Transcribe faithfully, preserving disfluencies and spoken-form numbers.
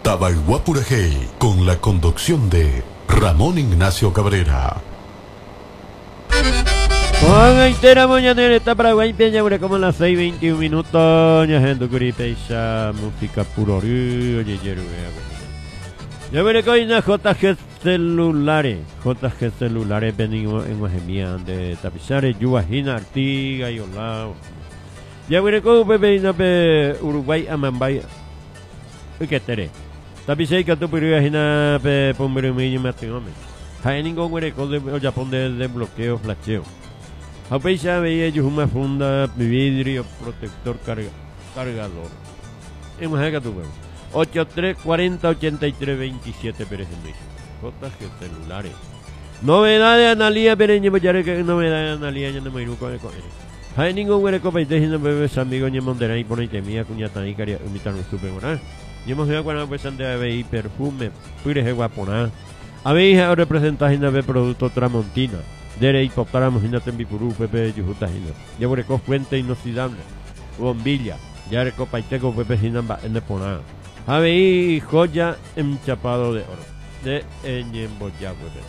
Tabaiguapurajey, con la conducción de Ramón Ignacio Cabrera. Con entera mañanera está Paraguay Peña, como las seis veintiún minutos. Ya gente curipeisa, música puro oye, ya veré que hay una J G celulares, J G celulares venimos en Guajemía de Tapizares, Yuajina, Artiga y Olao. Ya veré que Pepe Uruguay, Amambay, y que tere. Tapizei que tu Pirujina, Pepe Pomberumillo, Matrimonio. Hay ningún hueco de Japón de bloqueo, flasheo. A pesar veía ellos una funda, vidrio, protector carga, cargador. Imagínate tu veo. ochenta y tres cuarenta ochenta y tres veintisiete Pérez Luis. J G celulares. Novedades de Analía Pérez Ñemoyare, que novedades de Analía ya no me iruco de coger. Hay ningún hueco para ir no bebes amigo Ñemontera y pone temía cuñata y quería imitar un super moral. Ñemos ya cuando pues de ver perfume, pires guaponá. A veis ahora representación de producto Tramontina. Dere y poptáramos en Tembipurú, Pepe Yujutahina. Ya por eco fuente inoxidable. Bombilla. Ya reco paiteco, Pepe Jinamba en de Poná. Ave y joya enchapado de oro. De Eñemboyá, Pepe.